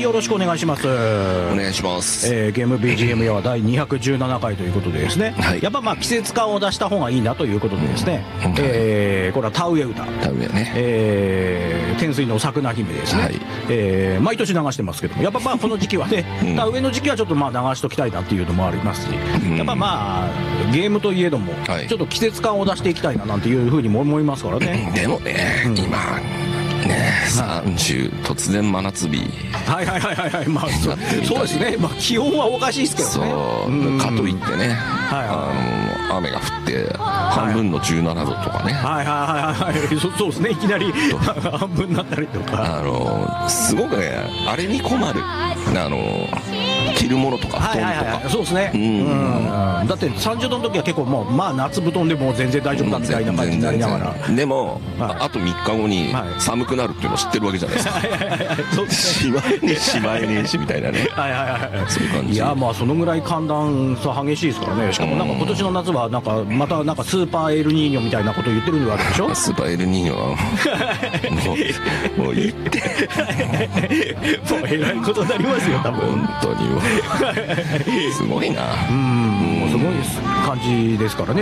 よろしくお願いします。 お願いします。 ゲーム BGM やは第217回ということでですね、 はい、 やっぱまあ季節感を出した方がいいなということでですね、これは田植え歌、ね、天水の桜姫ですね、はい、毎年流してますけども、やっぱまあこの時期はね、田植えの時期はちょっとまあ流しときたいなっていうのもありますし、やっぱまあゲームといえども、はい、ちょっと季節感を出していきたいななんていうふうにも思いますからね。 でもね、今ね、30突然真夏日、 はいはいはいはい、まあそうですね、まあ気温はおかしいですけどね。 そうかといってね、雨が降って半分の17度とかね、 はいはいはいはい、そうですね、いきなり半分になったりとか、 すごくね、あれに困る、着るものとか布団とか、 そうですね、だって30度の時は結構もうまあ夏布団でも全然大丈夫だみたいな感じになりながら、 でもあと3日後に寒くなるっていうのを知ってるわけじゃないですか。しまえねえしみたいなね、そういう感じ。 いやまあそのぐらい寒暖差激しいですからね。しかもなんか今年の夏はなんかまたなんかスーパーエルニーニョみたいなこと言ってるわけでしょ。 スーパーエルニーニョはもう言ってもうえらいことになりますよ多分。 本当にすごいな、 もうすごい感じですからね。